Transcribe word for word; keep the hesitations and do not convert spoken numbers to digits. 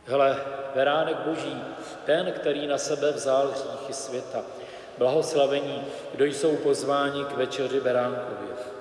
Hle, beránek Boží, ten, který na sebe vzal hříchy světa. Blahoslavení, kdo jsou pozváni k večeři beránkově.